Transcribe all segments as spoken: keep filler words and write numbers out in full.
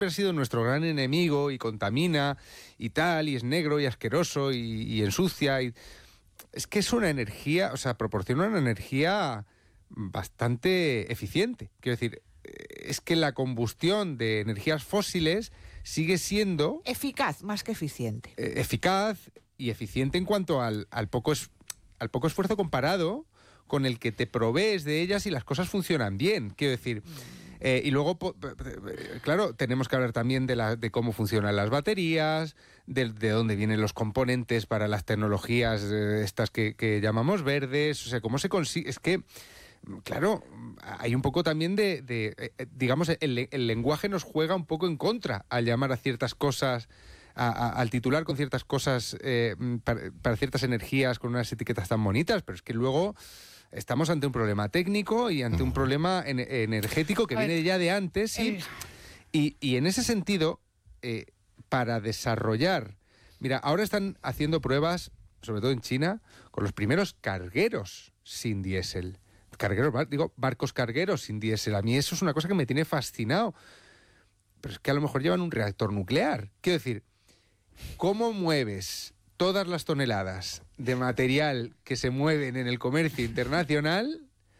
ha sido nuestro gran enemigo y contamina y tal, y es negro y asqueroso y, y ensucia. Y... Es que es una energía, o sea, proporciona una energía bastante eficiente. Quiero decir, es que la combustión de energías fósiles sigue siendo... Eficaz, más que eficiente. Eh, eficaz y eficiente en cuanto al, al, poco es, al poco esfuerzo comparado con el que te provees de ellas y las cosas funcionan bien. Quiero decir... Eh, y luego, claro, tenemos que hablar también de, la, de cómo funcionan las baterías, de, de dónde vienen los componentes para las tecnologías eh, estas que, que llamamos verdes, o sea, cómo se consigue... Es que, claro, hay un poco también de... de eh, digamos, el, el lenguaje nos juega un poco en contra al llamar a ciertas cosas... A, a, al titular con ciertas cosas eh, para, para ciertas energías con unas etiquetas tan bonitas, pero es que luego... Estamos ante un problema técnico y ante un problema en, energético que viene ya de antes. Y, y, y en ese sentido, eh, para desarrollar... Mira, ahora están haciendo pruebas, sobre todo en China, con los primeros cargueros sin diésel. Cargueros, digo, barcos cargueros sin diésel. A mí eso es una cosa que me tiene fascinado. Pero es que a lo mejor llevan un reactor nuclear. Quiero decir, ¿cómo mueves todas las toneladas de material que se mueven en el comercio internacional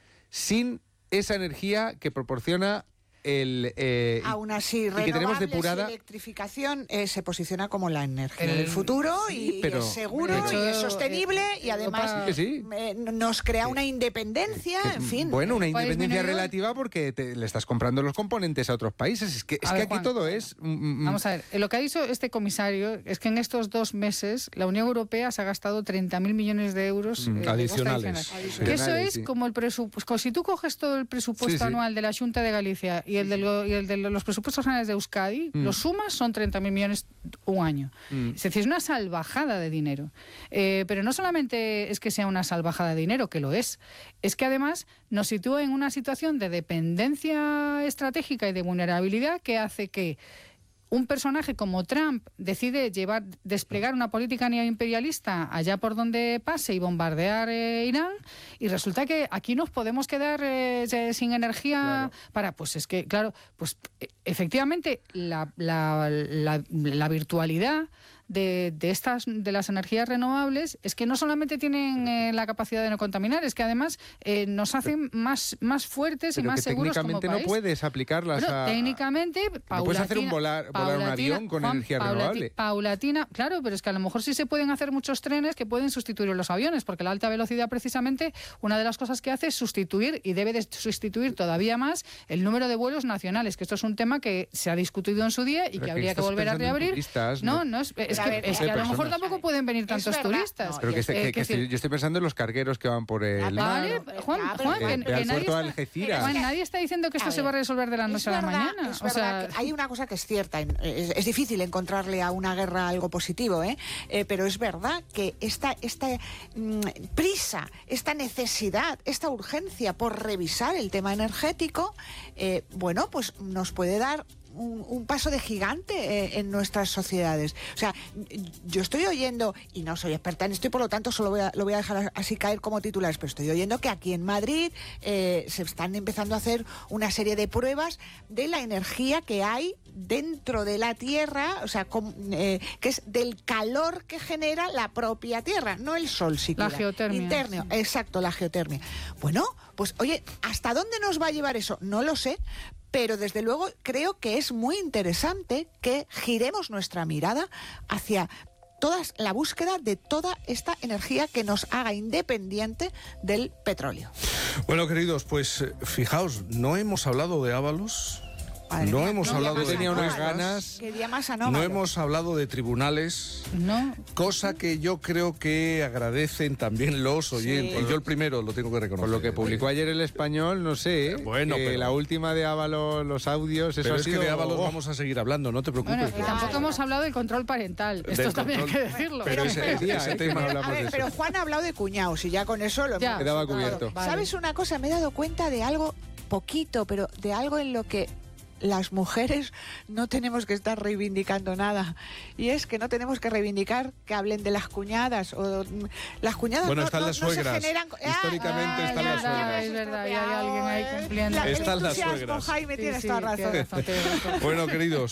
sin esa energía que proporciona el... Eh, Aún así, y que tenemos depurada... y electrificación eh, se posiciona como la energía el, del futuro sí, y, pero, y es seguro hecho, y es sostenible eh, y además que sí. eh, nos crea una independencia, que, en fin. Bueno, una independencia menor, relativa porque te, le estás comprando los componentes a otros países. Es que, es que ver, aquí Juan, todo es... Mm, vamos a ver, lo que ha dicho este comisario es que en estos dos meses la Unión Europea se ha gastado treinta mil millones de euros mm, eh, adicionales. adicional. Que eso es sí. como el presupuesto. Si tú coges todo el presupuesto sí, sí. anual de la Junta de Galicia y el de, lo, y el de los presupuestos generales de Euskadi, mm. los sumas son treinta mil millones un año. Mm. Es decir, es una salvajada de dinero. Eh, pero no solamente es que sea una salvajada de dinero, que lo es, es que además nos sitúa en una situación de dependencia estratégica y de vulnerabilidad que hace que un personaje como Trump decide llevar, desplegar una política neoimperialista allá por donde pase y bombardear eh, Irán, y resulta que aquí nos podemos quedar eh, sin energía. Claro. Para, pues es que, claro, pues efectivamente la, la, la, la virtualidad de, de estas de las energías renovables es que no solamente tienen eh, la capacidad de no contaminar, es que además eh, nos hacen más, más fuertes y más seguros como país. Técnicamente no puedes aplicarlas bueno, a... técnicamente, paulatina, no puedes hacer un volar, volar un avión con Juan, energía paulati, renovable. Paulatina, claro, pero es que a lo mejor sí se pueden hacer muchos trenes que pueden sustituir los aviones, porque la alta velocidad precisamente una de las cosas que hace es sustituir, y debe de sustituir todavía más, el número de vuelos nacionales, que esto es un tema que se ha discutido en su día y pero que habría que volver a reabrir. Turistas, no, no, no es, es a que, ver, es que a lo mejor personas. tampoco pueden venir tantos verdad, turistas. no, Pero que, este, Eh, que, que que si- estoy, yo estoy pensando en los cargueros que van por el... Vale, mar. Juan, Ah, Juan, pero- que, Eh, que al nadie, puerto de está, Algeciras. Juan, nadie está diciendo que esto A se ver, va a resolver de la es noche a la verdad, mañana. Es o verdad sea, que hay una cosa que es cierta, es, es difícil encontrarle a una guerra algo positivo, ¿eh? Eh, pero es verdad que esta, esta mm, prisa, esta necesidad, esta urgencia por revisar el tema energético, eh, bueno, pues nos puede dar Un, un paso de gigante eh, en nuestras sociedades. O sea, yo estoy oyendo, y no soy experta en esto y por lo tanto solo voy a, lo voy a dejar así caer como titulares, pero estoy oyendo que aquí en Madrid eh, se están empezando a hacer una serie de pruebas de la energía que hay dentro de la Tierra, o sea, com, eh, que es del calor que genera la propia Tierra, no el sol siquiera. La geotermia. Interno, exacto, la geotermia. Bueno, pues oye, ¿hasta dónde nos va a llevar eso? No lo sé, pero desde luego creo que es muy interesante que giremos nuestra mirada hacia toda la búsqueda de toda esta energía que nos haga independiente del petróleo. Bueno, queridos, pues fijaos, no hemos hablado de Ábalos. Madre no mía, hemos no hablado había de tenía unas encuestas, ganas. Qué día más no anómalo. hemos hablado de tribunales, no. cosa que yo creo que agradecen también los oyentes. Sí. Y yo el primero lo tengo que reconocer. Por lo que publicó ayer el Español, no sé, ¿eh? Bueno, que pero- la última de Ábalos, los audios, eso Pero ha es que sido... de Ábalos oh. vamos a seguir hablando, no te preocupes. Bueno, y Juan. tampoco Claro. hemos hablado del control parental. Esto Del también control- hay que decirlo. Pero ese, Pero- ese ese tema A hablamos de ver, eso. pero Juan ha hablado de cuñados y ya con eso lo Ya. hemos... Quedaba Claro. cubierto. Vale. ¿Sabes una cosa? Me he dado cuenta de algo poquito, pero de algo en lo que las mujeres no tenemos que estar reivindicando nada. Y es que no tenemos que reivindicar que hablen de las cuñadas. O las cuñadas Bueno, no, están no- las no se suegras. generan... Históricamente Ah, están ya, las ya, suegras. Es verdad, y hay estropeado, alguien ahí ¿eh? cumpliendo. La- el Están las entusiasmo, suegras. Jaime, Sí, tienes sí, toda razón. tienes razón, tienes razón. Bueno, queridos.